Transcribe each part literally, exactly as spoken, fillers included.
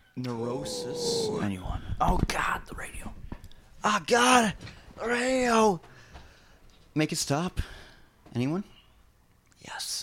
Neurosis. Anyone? Oh God, the radio. Oh God, the radio. Make it stop. Anyone? Yes.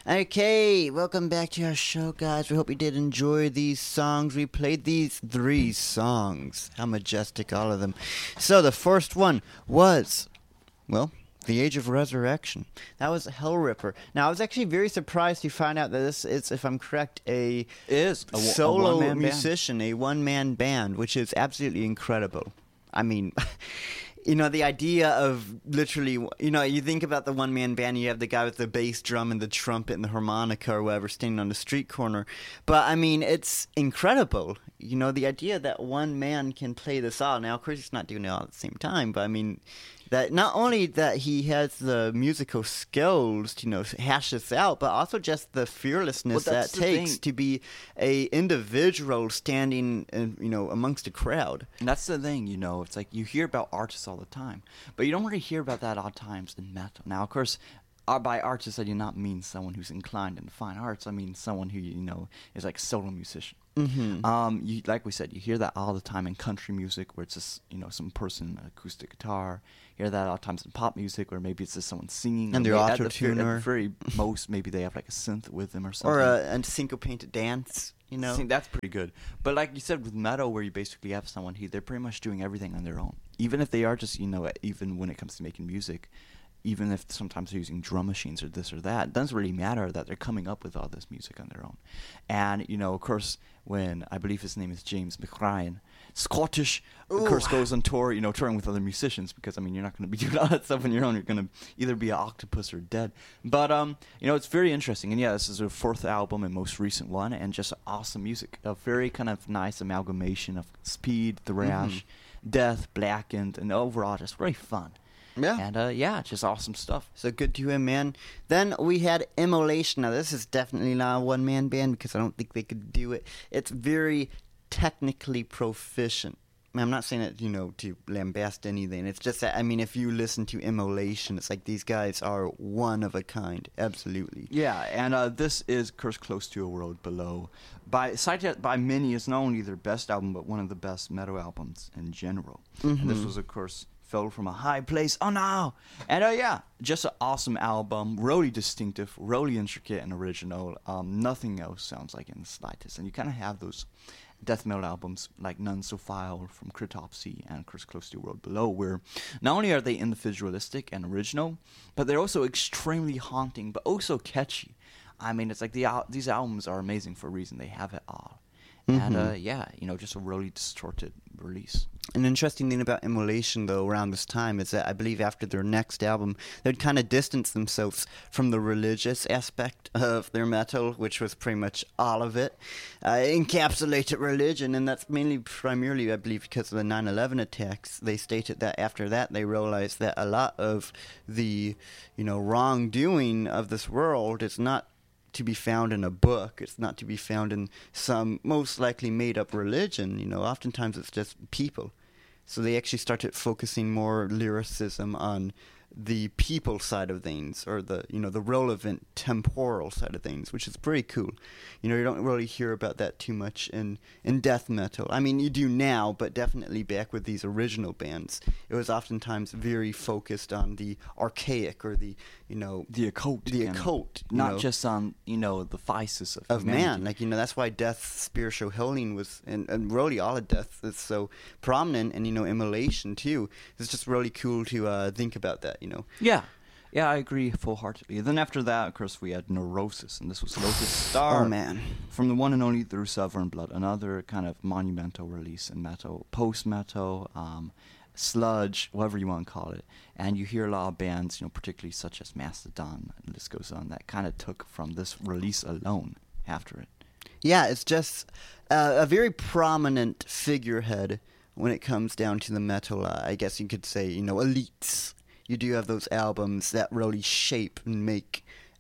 Okay, welcome back to our show, guys. We hope you did enjoy these songs. We played these three songs. How majestic, all of them. So the first one was, well, The Age of Resurrection. That was Hellripper. Now, I was actually very surprised to find out that this is, if I'm correct, a It is a, solo a one-man musician, a one-man band, which is absolutely incredible. I mean... You know, the idea of literally, you know, you think about the one-man band, you have the guy with the bass drum and the trumpet and the harmonica or whatever standing on the street corner. But, I mean, it's incredible. You know, the idea that one man can play this all. Now, of course, he's not doing it all at the same time, but, I mean, that not only that he has the musical skills to, you know, hash this out, but also just the fearlessness Well, that that's the takes thing. to be a individual standing, in, you know, amongst a crowd. And that's the thing, you know. It's like you hear about artists all the time, but you don't really hear about that odd times in metal. Now, of course, uh, by artist I do not mean someone who's inclined in the fine arts. I mean someone who, you know, is like a solo musician. Mm-hmm. Um, you, like we said, you hear that all the time in country music, where it's just, you know, some person acoustic guitar. You hear that all the times in pop music, where maybe it's just someone singing. And or they're may- at the ver- auto-tuner. At the very most, maybe they have like a synth with them or something. Or a, a syncopated dance, you know? See, that's pretty good. But like you said, with metal, where you basically have someone who they're pretty much doing everything on their own. Even if they are just, you know, even when it comes to making music, even if sometimes they're using drum machines or this or that, it doesn't really matter that they're coming up with all this music on their own. And, you know, of course, when I believe his name is James McRyan, Scottish, of Ooh. course, goes on tour, you know, touring with other musicians, because, I mean, you're not going to be doing all that stuff on your own. You're going to either be an octopus or dead. But, um, you know, it's very interesting. And, yeah, this is their fourth album and most recent one, and just awesome music. A very kind of nice amalgamation of speed, thrash, death, blackened, and overall just very fun. Yeah. And, uh, yeah, just awesome stuff. So good to him, man. Then we had Immolation. Now, this is definitely not a one-man band because I don't think they could do it. It's very technically proficient. I mean, I'm not saying it, you know, to lambast anything. It's just that, I mean, if you listen to Immolation, it's like these guys are one of a kind. Absolutely. Yeah, and uh, this is Curse Close to a World Below. By cited by many, it's not only their best album, but one of the best metal albums in general. And this Mhm. was, of course, fell from a high place. Oh no! And uh, yeah, just an awesome album, really distinctive, really intricate and original. Um, nothing else sounds like in the slightest. And you kind of have those death metal albums like None So Foul from Cryptopsy and Curse Close to a World Below, where not only are they individualistic and original, but they're also extremely haunting, but also catchy. I mean, it's like the al- these albums are amazing for a reason. They have it all. And, uh, yeah, you know, just a really distorted release. An interesting thing about Immolation, though, around this time is that I believe after their next album, they'd kind of distance themselves from the religious aspect of their metal, which was pretty much all of it. Uh, encapsulated religion, and that's mainly, primarily, I believe, because of the nine eleven attacks. They stated that after that, they realized that a lot of the, you know, wrongdoing of this world is not to be found in a book. It's not to be found in some most likely made-up religion. You know, oftentimes it's just people. So they actually started focusing more lyricism on the people side of things, or the, you know, the relevant temporal side of things, which is pretty cool. You know, you don't really hear about that too much in, in death metal. I mean, you do now, but definitely back with these original bands, it was oftentimes very focused on the archaic, or the, you know, The occult. the kind of, occult, you Not know, just on, you know, the vices of, of humanity. man. Like, you know, that's why death spiritual healing was, and, and really all of death is so prominent, and, you know, immolation too. It's just really cool to uh, think about that, you know. Yeah. Yeah, I agree full-heartedly. Then after that, of course, we had Neurosis, and this was Lotus Star. Oh, man. From the one and only Through Sovereign Blood, another kind of monumental release in metal, post-metal, um, sludge, whatever you want to call it. And you hear a lot of bands, you know, particularly such as Mastodon, and this goes on, that kind of took from this release alone after it. Yeah, it's just uh, a very prominent figurehead when it comes down to the metal, uh, I guess you could say, you know, elites. You do have those albums that really shape and make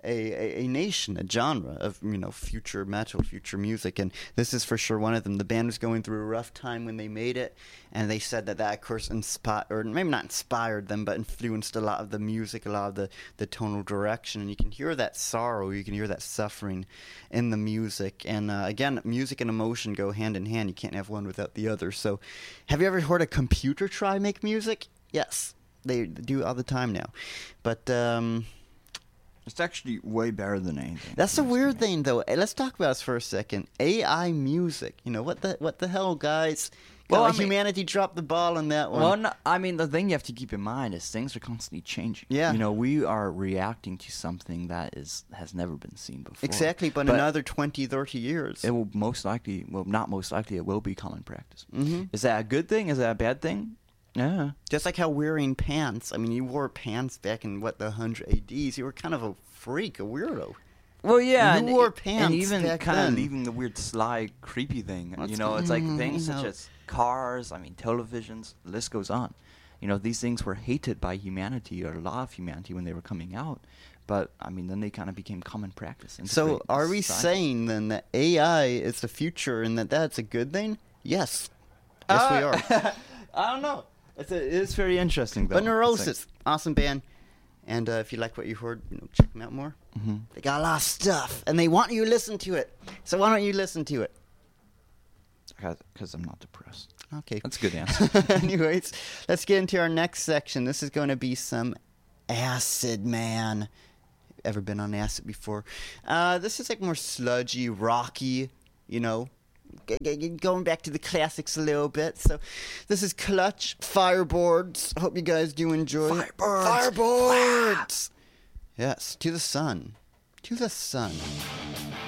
a, a, a nation, a genre of, you know, future metal, future music, and this is for sure one of them. The band was going through a rough time when they made it, and they said that that, of course, inspired, or maybe not inspired them, but influenced a lot of the music, a lot of the, the tonal direction, and you can hear that sorrow, you can hear that suffering in the music, and uh, again, music and emotion go hand in hand. You can't have one without the other. So, have you ever heard a computer try make music? Yes, they do all the time now, but um, it's actually way better than anything. That's the weird thing, though. Let's talk about this for a second. A I music. You know what the what the hell, guys? Well, God, I mean- humanity dropped the ball on that one. Well, no, I mean, the thing you have to keep in mind is things are constantly changing. Yeah. You know, we are reacting to something that is has never been seen before. Exactly, but, in another twenty, thirty years. It will most likely, well, not most likely, it will be common practice. Mhm. Is that a good thing? Is that a bad thing? Yeah. Just like how wearing pants. I mean, you wore pants back in, what, the one hundred A Ds. You were kind of a freak, a weirdo. Well, yeah. You and, wore and pants even back kind then. of leaving the weird, sly, creepy thing. Let's- you know, it's like mm, things you such know. as cars, I mean, televisions, the list goes on. You know, these things were hated by humanity, or a lot of humanity, when they were coming out. But, I mean, then they kind of became common practice. So, integrated are into we society. saying, then, that A I is the future and that that's a good thing? Yes. Yes, we are. I don't know. It's, a, it's very interesting, though. But Neurosis, awesome band. And uh, if you like what you heard, you know, check them out more. Mm-hmm. They got a lot of stuff, and they want you to listen to it. So why don't you listen to it? Because I'm not depressed. Okay. That's a good answer. Anyways, let's get into our next section. This is going to be some Acid Man. Ever been on acid before? Uh, this is like more sludgy, rocky, you know, g- g- going back to the classics a little bit. So this is Clutch, Fireboards. Hope you guys do enjoy it. Fireboards. Fireboards! Yes, to the sun. To the sun.